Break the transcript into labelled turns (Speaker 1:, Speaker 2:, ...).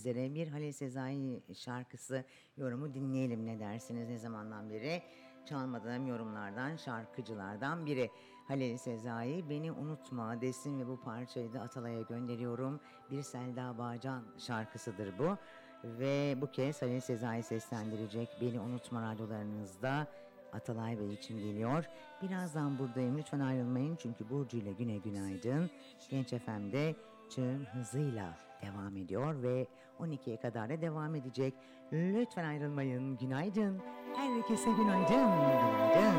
Speaker 1: sizlere. Bir Halil Sezai şarkısı yorumu dinleyelim, ne dersiniz? Ne zamandan beri çalmadığım yorumlardan, şarkıcılardan biri. Halil Sezai, Beni Unutma desin ve bu parçayı da Atalay'a gönderiyorum. Bir Selda Bağcan şarkısıdır bu. Ve bu kez Halil Sezai seslendirecek. Beni Unutma radyolarınızda Atalay Bey için geliyor. Birazdan buradayım, lütfen ayrılmayın çünkü Burcu ile Güne Günaydın Genç FM'de tüm hızıyla devam ediyor ve 12'ye kadar da devam edecek. Lütfen ayrılmayın. Günaydın. Herkese günaydın. Günaydın.